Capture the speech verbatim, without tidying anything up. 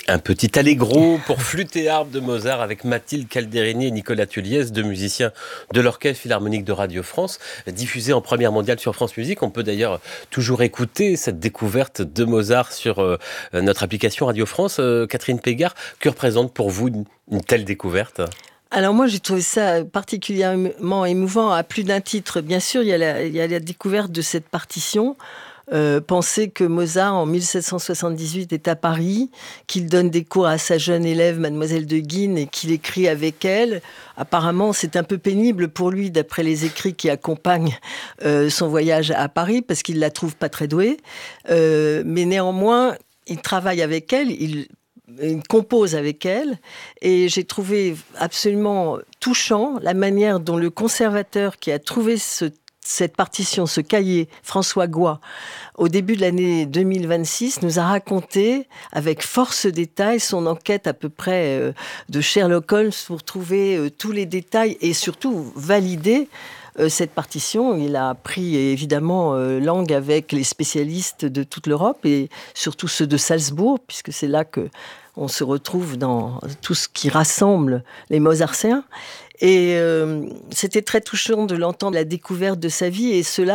Un petit allegro pour flûte et harpe de Mozart avec Mathilde Calderini et Nicolas Tulliès, deux musiciens de l'Orchestre Philharmonique de Radio France, diffusé en première mondiale sur France Musique. On peut d'ailleurs toujours écouter cette découverte de Mozart sur euh, notre application Radio France. Euh, Catherine Pégard, que représente pour vous une, une telle découverte ? Alors moi, j'ai trouvé ça particulièrement émouvant à plus d'un titre. Bien sûr, il y a la, il y a la découverte de cette partition. Euh, penser que Mozart, en dix-sept cent soixante-dix-huit, est à Paris, qu'il donne des cours à sa jeune élève, Mademoiselle de Guines, et qu'il écrit avec elle. Apparemment, c'est un peu pénible pour lui, d'après les écrits qui accompagnent euh, son voyage à Paris, parce qu'il la trouve pas très douée. Euh, mais néanmoins, il travaille avec elle, il... Il compose avec elle, et j'ai trouvé absolument touchant la manière dont le conservateur qui a trouvé ce, cette partition, ce cahier, François Goy, au début de l'année deux mille vingt-six, nous a raconté avec force détail son enquête à peu près euh, de Sherlock Holmes pour trouver euh, tous les détails et surtout valider Euh, cette partition. Il a pris évidemment euh, langue avec les spécialistes de toute l'Europe et surtout ceux de Salzbourg, puisque c'est là que on se retrouve dans tout ce qui rassemble les Mozartiens. Et euh, c'était très touchant de l'entendre, la découverte de sa vie, et cela